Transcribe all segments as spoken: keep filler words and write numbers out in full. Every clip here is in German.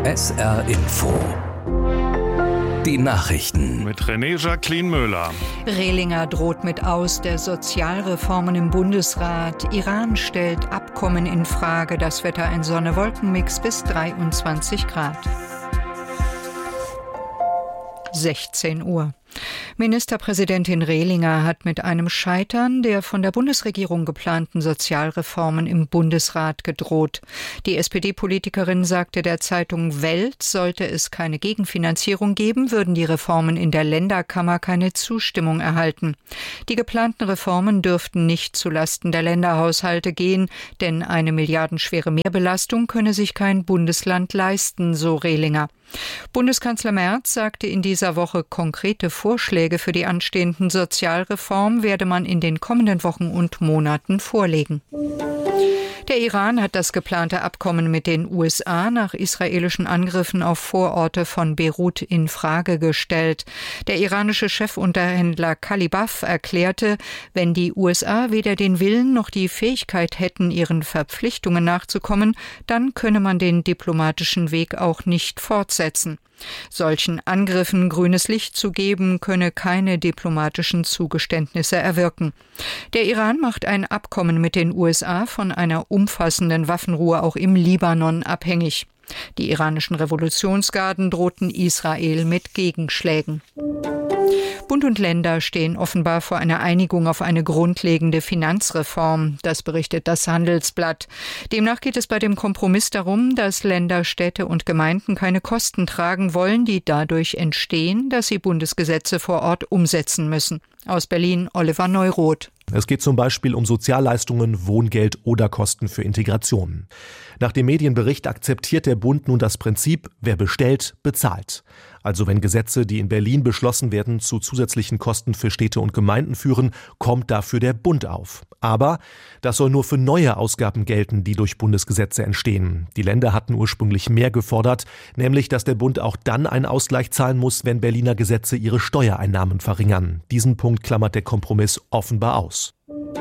S R Info. Die Nachrichten. Mit René Jacqueline Möller. Rehlinger droht mit Aus der Sozialreformen im Bundesrat. Iran stellt Abkommen in Frage. Das Wetter ein Sonne-Wolken-Mix bis dreiundzwanzig Grad. sechzehn Uhr. Ministerpräsidentin Rehlinger hat mit einem Scheitern der von der Bundesregierung geplanten Sozialreformen im Bundesrat gedroht. Die S P D-Politikerin sagte der Zeitung Welt, sollte es keine Gegenfinanzierung geben, würden die Reformen in der Länderkammer keine Zustimmung erhalten. Die geplanten Reformen dürften nicht zulasten der Länderhaushalte gehen, denn eine milliardenschwere Mehrbelastung könne sich kein Bundesland leisten, so Rehlinger. Bundeskanzler Merz sagte in dieser Woche, konkrete Vorschläge für die anstehenden Sozialreformen werde man in den kommenden Wochen und Monaten vorlegen. Der Iran hat das geplante Abkommen mit den U S A nach israelischen Angriffen auf Vororte von Beirut in Frage gestellt. Der iranische Chefunterhändler Kalibaf erklärte, wenn die U S A weder den Willen noch die Fähigkeit hätten, ihren Verpflichtungen nachzukommen, dann könne man den diplomatischen Weg auch nicht fortsetzen. Solchen Angriffen grünes Licht zu geben, könne keine diplomatischen Zugeständnisse erwirken. Der Iran macht ein Abkommen mit den U S A von einer umfassenden Waffenruhe auch im Libanon abhängig. Die iranischen Revolutionsgarden drohten Israel mit Gegenschlägen. Bund und Länder stehen offenbar vor einer Einigung auf eine grundlegende Finanzreform. Das berichtet das Handelsblatt. Demnach geht es bei dem Kompromiss darum, dass Länder, Städte und Gemeinden keine Kosten tragen wollen, die dadurch entstehen, dass sie Bundesgesetze vor Ort umsetzen müssen. Aus Berlin Oliver Neuroth. Es geht zum Beispiel um Sozialleistungen, Wohngeld oder Kosten für Integration. Nach dem Medienbericht akzeptiert der Bund nun das Prinzip, wer bestellt, bezahlt. Also wenn Gesetze, die in Berlin beschlossen werden, zu zusätzlichen Kosten für Städte und Gemeinden führen, kommt dafür der Bund auf. Aber das soll nur für neue Ausgaben gelten, die durch Bundesgesetze entstehen. Die Länder hatten ursprünglich mehr gefordert, nämlich dass der Bund auch dann einen Ausgleich zahlen muss, wenn Berliner Gesetze ihre Steuereinnahmen verringern. Diesen Punkt klammert der Kompromiss offenbar aus.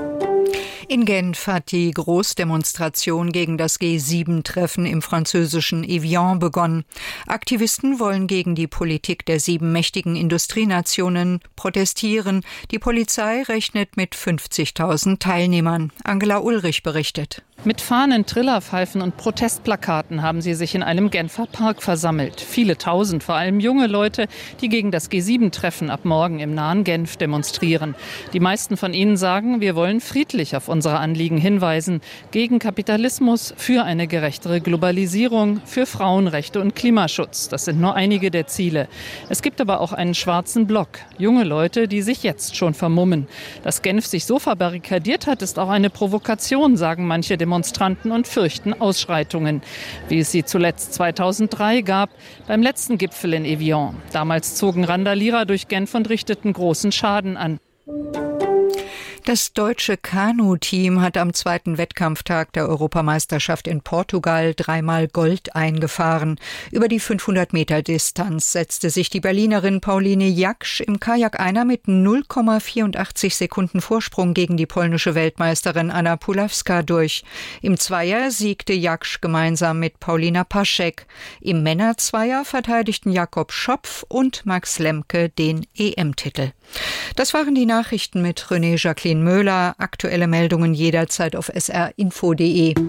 In Genf hat die Großdemonstration gegen das G sieben Treffen im französischen Evian begonnen. Aktivisten wollen gegen die Politik der sieben mächtigen Industrienationen protestieren. Die Polizei rechnet mit fünfzigtausend Teilnehmern. Angela Ulrich berichtet. Mit Fahnen, Trillerpfeifen und Protestplakaten haben sie sich in einem Genfer Park versammelt. Viele Tausend, vor allem junge Leute, die gegen das G sieben Treffen ab morgen im nahen Genf demonstrieren. Die meisten von ihnen sagen, wir wollen friedlich auf unsere Anliegen hinweisen. Gegen Kapitalismus, für eine gerechtere Globalisierung, für Frauenrechte und Klimaschutz. Das sind nur einige der Ziele. Es gibt aber auch einen schwarzen Block. Junge Leute, die sich jetzt schon vermummen. Dass Genf sich so verbarrikadiert hat, ist auch eine Provokation, sagen manche Demonstranten und fürchten Ausschreitungen, wie es sie zuletzt zweitausenddrei gab, beim letzten Gipfel in Evian. Damals zogen Randalierer durch Genf und richteten großen Schaden an. Das deutsche Kanu-Team hat am zweiten Wettkampftag der Europameisterschaft in Portugal dreimal Gold eingefahren. Über die fünfhundert Meter Distanz setzte sich die Berlinerin Pauline Jaksch im Kajak-Einer mit null Komma vierundachtzig Sekunden Vorsprung gegen die polnische Weltmeisterin Anna Pulawska durch. Im Zweier siegte Jaksch gemeinsam mit Paulina Paschek. Im Männerzweier verteidigten Jakob Schopf und Max Lemke den E M-Titel. Das waren die Nachrichten mit René Jacqueline Möller. Aktuelle Meldungen jederzeit auf s r info punkt d e.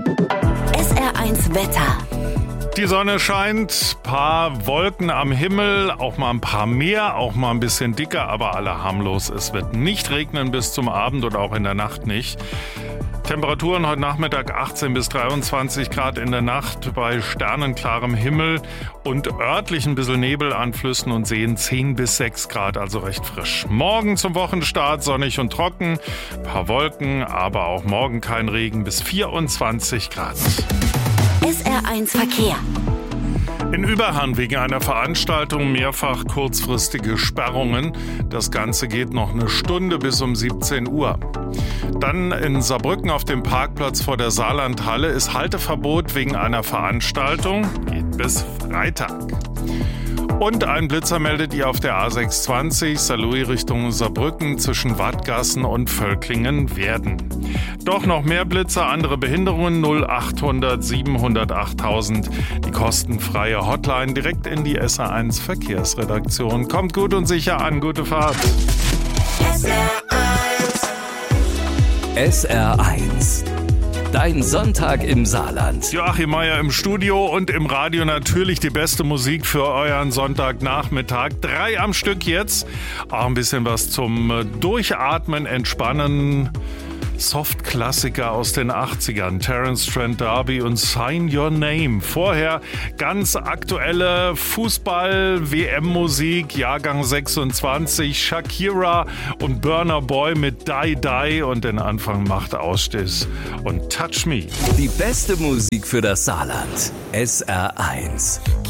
S R eins Wetter. Die Sonne scheint, paar Wolken am Himmel, auch mal ein paar mehr, auch mal ein bisschen dicker, aber alle harmlos. Es wird nicht regnen bis zum Abend und auch in der Nacht nicht. Temperaturen heute Nachmittag achtzehn bis dreiundzwanzig Grad in der Nacht bei sternenklarem Himmel und örtlich ein bisschen Nebel an Flüssen und Seen zehn bis sechs Grad, also recht frisch. Morgen zum Wochenstart sonnig und trocken, paar Wolken, aber auch morgen kein Regen bis vierundzwanzig Grad. S R eins Verkehr. In Überhand wegen einer Veranstaltung mehrfach kurzfristige Sperrungen. Das Ganze geht noch eine Stunde bis um siebzehn Uhr. Dann in Saarbrücken auf dem Parkplatz vor der Saarlandhalle ist Halteverbot wegen einer Veranstaltung. Geht bis Freitag. Und ein Blitzer meldet ihr auf der A sechshundertzwanzig Saarlouis Richtung Saarbrücken zwischen Wattgassen und Völklingen-Werden. Doch noch mehr Blitzer, andere Behinderungen null achthundert siebenhundert achttausend. Die kostenfreie Hotline direkt in die S R eins Verkehrsredaktion. Kommt gut und sicher an, gute Fahrt. S R eins. S R eins. Dein Sonntag im Saarland. Joachim Meier im Studio und im Radio natürlich die beste Musik für euren Sonntagnachmittag. Drei am Stück jetzt. Auch ein bisschen was zum Durchatmen, Entspannen. Soft-Klassiker aus den achtzigern. Terence Trent D'Arby und Sign Your Name. Vorher ganz aktuelle Fußball-W M-Musik, Jahrgang sechsundzwanzig. Shakira und Burna Boy mit Die Die und den Anfang macht Ausstich und Touch Me. Die beste Musik für das Saarland. S R eins.